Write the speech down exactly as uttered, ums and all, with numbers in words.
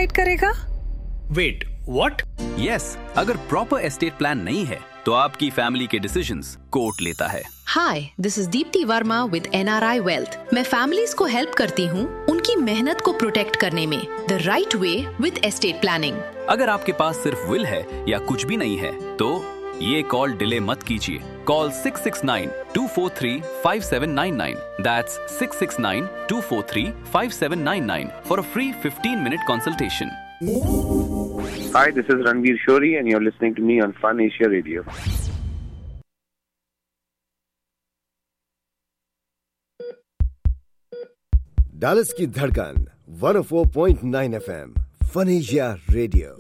Decide करेगा? Wait, what? Yes, अगर proper estate plan नहीं है तो आपकी फैमिली के डिसीजंस कोर्ट लेता है। हाय, this is Deepti Verma with N R I wealth. मैं फैमिलीज को हेल्प करती हूँ उनकी मेहनत को प्रोटेक्ट करने में the right way with estate planning. अगर आपके पास सिर्फ विल है या कुछ भी नहीं है तो ये कॉल डिले मत कीजिए। Call six six nine to four three five seven nine nine. That's six six nine to four three five seven nine nine for a free fifteen minute consultation. Hi, this is Ranveer Shori and you're listening to me on Fun Asia Radio. Dallas की धड़कन one O four point nine F M Fun Asia Radio.